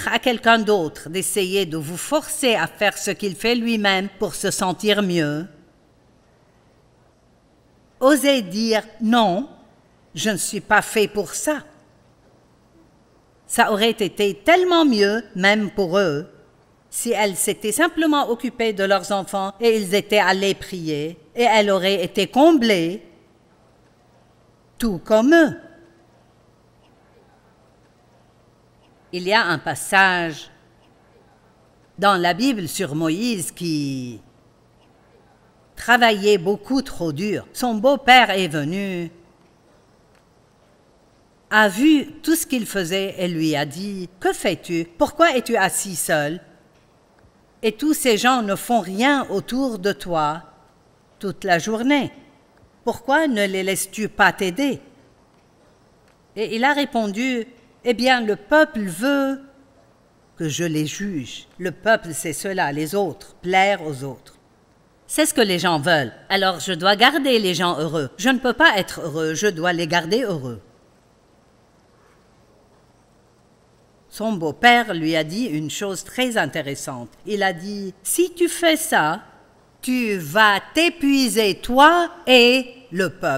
permettre à quelqu'un d'autre d'essayer de vous forcer à faire ce qu'il fait lui-même pour se sentir mieux, osez dire non, je ne suis pas fait pour ça. Ça aurait été tellement mieux, même pour eux, si elles s'étaient simplement occupées de leurs enfants et ils étaient allés prier, et elles auraient été comblées, tout comme eux. Il y a un passage dans la Bible sur Moïse qui travaillait beaucoup trop dur. Son beau-père est venu, a vu tout ce qu'il faisait et lui a dit « Que fais-tu? Pourquoi es-tu assis seul? Et tous ces gens ne font rien autour de toi toute la journée. Pourquoi ne les laisses-tu pas t'aider? » Et il a répondu « Eh bien, le peuple veut que je les juge. Le peuple, c'est cela, les autres, plaire aux autres. C'est ce que les gens veulent. Alors je dois garder les gens heureux. Je ne peux pas être heureux, je dois les garder heureux. » Son beau-père lui a dit une chose très intéressante. Il a dit « Si tu fais ça, tu vas t'épuiser toi et le peuple. »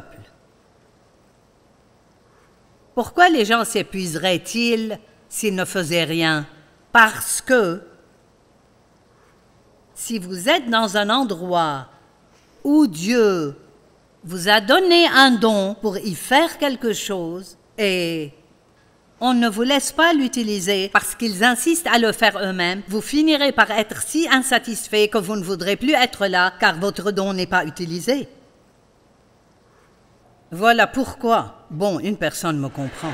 Pourquoi les gens s'épuiseraient-ils s'ils ne faisaient rien? Parce que si vous êtes dans un endroit où Dieu vous a donné un don pour y faire quelque chose et on ne vous laisse pas l'utiliser parce qu'ils insistent à le faire eux-mêmes, vous finirez par être si insatisfait que vous ne voudrez plus être là car votre don n'est pas utilisé. Voilà pourquoi. Bon, une personne me comprend.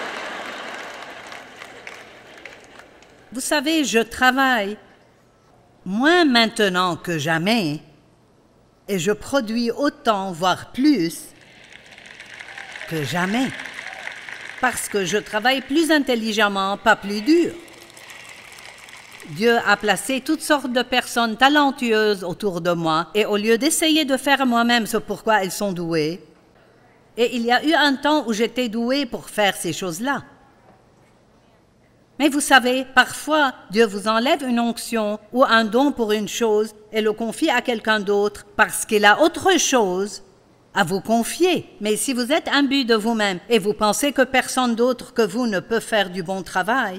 Vous savez, je travaille moins maintenant que jamais et je produis autant, voire plus, que jamais. Parce que je travaille plus intelligemment, pas plus dur. Dieu a placé toutes sortes de personnes talentueuses autour de moi et au lieu d'essayer de faire moi-même ce pourquoi elles sont douées, et il y a eu un temps où j'étais douée pour faire ces choses-là. Mais vous savez, parfois, Dieu vous enlève une onction ou un don pour une chose et le confie à quelqu'un d'autre parce qu'il a autre chose à vous confier. Mais si vous êtes imbu de vous-même et vous pensez que personne d'autre que vous ne peut faire du bon travail,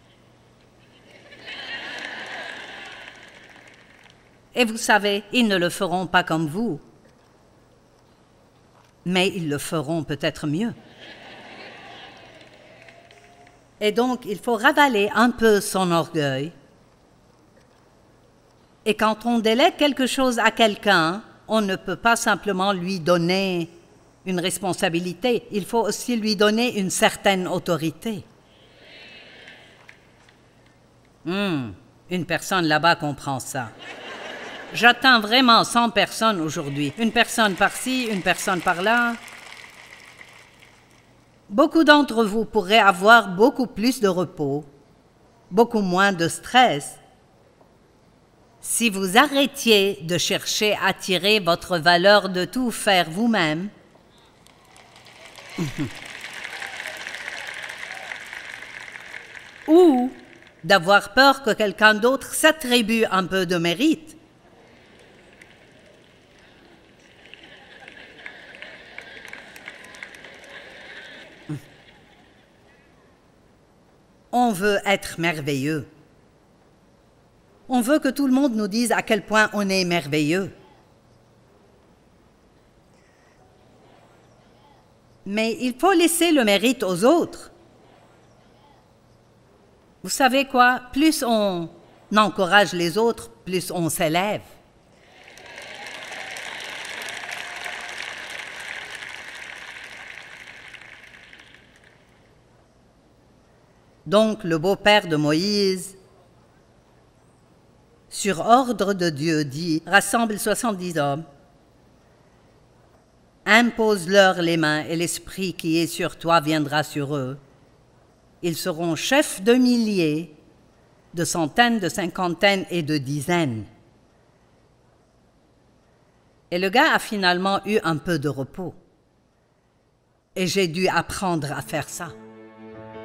et vous savez, ils ne le feront pas comme vous, mais ils le feront peut-être mieux. Et donc, il faut ravaler un peu son orgueil. Et quand on délègue quelque chose à quelqu'un, on ne peut pas simplement lui donner une responsabilité. Il faut aussi lui donner une certaine autorité. Une personne là-bas comprend ça. J'attends vraiment 100 personnes aujourd'hui. Une personne par-ci, une personne par-là. Beaucoup d'entre vous pourraient avoir beaucoup plus de repos, beaucoup moins de stress, si vous arrêtiez de chercher à tirer votre valeur de tout faire vous-même. Ou d'avoir peur que quelqu'un d'autre s'attribue un peu de mérite. On veut être merveilleux. On veut que tout le monde nous dise à quel point on est merveilleux. Mais il faut laisser le mérite aux autres. Vous savez quoi? Plus on encourage les autres, plus on s'élève. Donc, le beau-père de Moïse, sur ordre de Dieu, dit « Rassemble 70 hommes, impose-leur les mains et l'esprit qui est sur toi viendra sur eux. Ils seront chefs de milliers, de centaines, de cinquantaines et de dizaines. » Et le gars a finalement eu un peu de repos. Et j'ai dû apprendre à faire ça.